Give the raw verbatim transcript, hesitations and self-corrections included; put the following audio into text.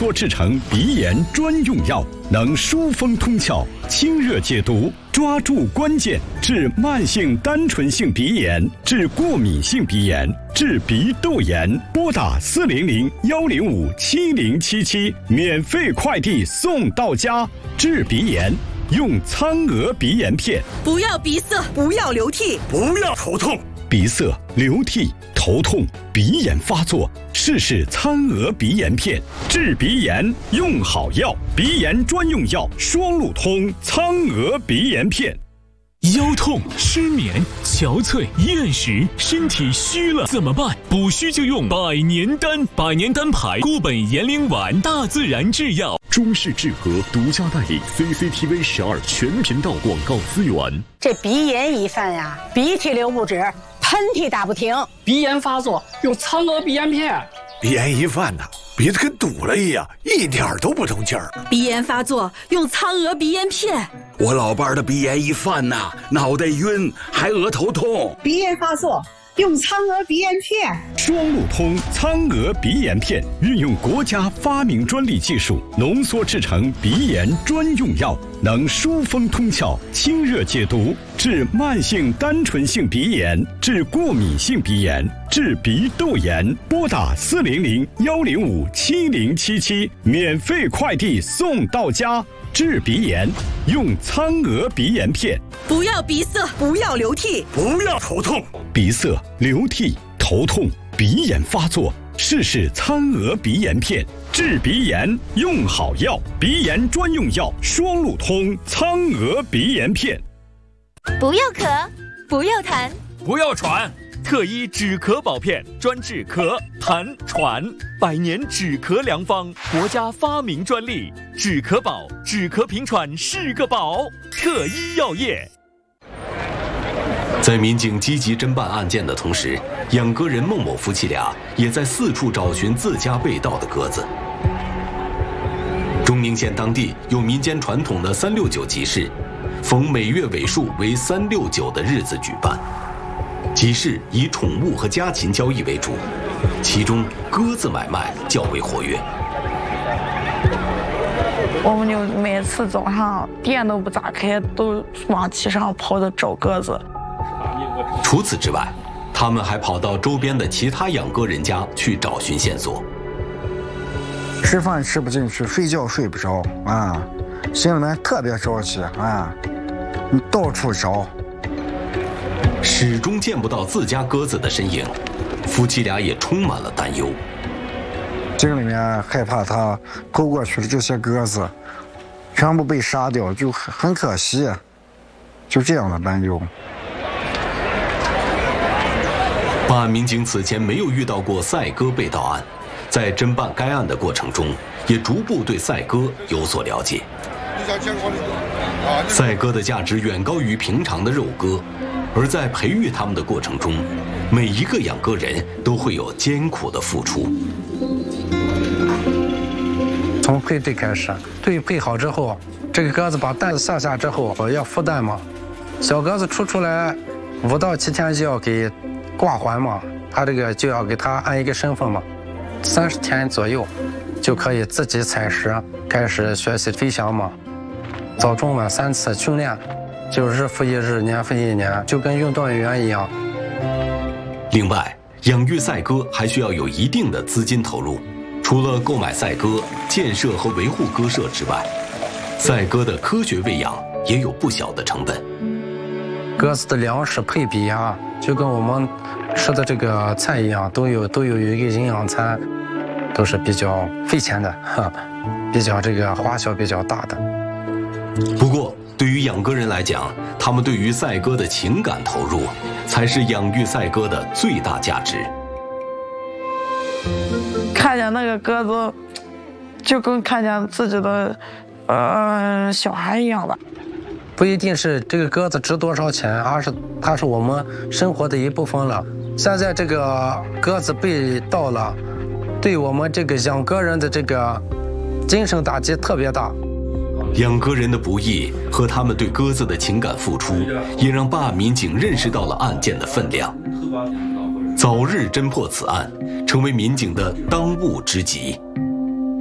缩制成鼻炎专用药，能疏风通窍、清热解毒，抓住关键，治慢性单纯性鼻炎，治过敏性鼻炎，治鼻窦炎。拨打四零零幺零五七零七七，免费快递送到家。治鼻炎用苍娥鼻炎片。 不要鼻塞，不要流涕， 不要头痛。 鼻塞、流涕、头痛、鼻炎发作，试试苍娥鼻炎片。治鼻炎用好药，鼻炎专用药双路通苍娥鼻炎片。 腰痛、失眠、憔悴、厌食，身体虚了怎么办？补虚就用百年丹，百年丹牌固本延龄丸，大自然制药。 中式制和独家代理 C C T V 十二全频道广告资源。 这鼻炎一犯呀，鼻涕流不止，喷嚏打不停。 鼻炎发作用苍娥鼻炎片。 鼻炎一犯呐，鼻子跟堵了一样，一点都不通气儿。 鼻炎发作用苍娥鼻炎片。 我老伴儿的鼻炎一犯呐，脑袋晕，还额头痛。 鼻炎发作用苍娥鼻炎片。 双路通苍娥鼻炎片运用国家发明专利技术，浓缩制成鼻炎专用药，能疏风通窍、清热解毒，治慢性单纯性鼻炎，治过敏性鼻炎，治鼻窦炎。拨打四零零幺零五七零七七，免费快递送到家。治鼻炎用苍娥鼻炎片。 不要鼻塞，不要流涕， 不要头痛。 鼻塞、流涕、头痛、鼻炎发作，试试苍娥鼻炎片。治鼻炎用好药，鼻炎专用药双路通苍娥鼻炎片。 不要咳，不要痰， 不要喘。特医止咳宝片，专治咳、痰、喘，百年止咳良方，国家发明专利。止咳宝，止咳平喘是个宝。特医药业。 在民警积极侦办案件的同时，养鸽人孟某夫妻俩也在四处找寻自家被盗的鸽子。中宁县当地有民间传统的三六九集市，逢每月尾数为三六九的日子举办。集市以宠物和家禽交易为主，其中鸽子买卖较为活跃。 我们就每次早上店都不咋开，都往集上跑着找鸽子。 除此之外，他们还跑到周边的其他养鸽人家去找寻线索。 吃饭吃不进去，睡觉睡不着啊，心里面特别着急啊，你到处找。 始终见不到自家鸽子的身影，夫妻俩也充满了担忧。 心里面害怕他偷过去的这些鸽子全部被杀掉，就很很可惜，就这样的担忧。 办案民警此前没有遇到过赛鸽被盗案，在侦办该案的过程中，也逐步对赛鸽有所了解。赛鸽的价值远高于平常的肉鸽。而在培育它们的过程中，每一个养鸽人都会有艰苦的付出。 从配对开始，对配好之后，这个鸽子把蛋下下之后要孵蛋嘛，小鸽子出出来五到七天就要给挂环嘛，它这个就要给它按一个身份嘛，三十天左右就可以自己采食，开始学习飞翔嘛，早中晚三次训练。就日复一日，年复一年，就跟运动员一样。 另外，养育赛鸽还需要有一定的资金投入。除了购买赛鸽、建设和维护鸽舍之外，赛鸽的科学喂养也有不小的成本。 鸽子的粮食配比啊，就跟我们吃的这个菜一样，都有都有一个营养餐，都是比较费钱的，哈，比较这个花销比较大的。 不过，对于养鸽人来讲，他们对于赛鸽的情感投入，才是养育赛鸽的最大价值。 看见那个鸽子，就跟看见自己的，呃，小孩一样的。 不一定是这个鸽子值多少钱，而是它是我们生活的一部分了。现在这个鸽子被盗了，对我们这个养鸽人的这个精神打击特别大。 养鸽人的不易和他们对鸽子的情感付出，也让办案民警认识到了案件的分量，早日侦破此案，成为民警的当务之急。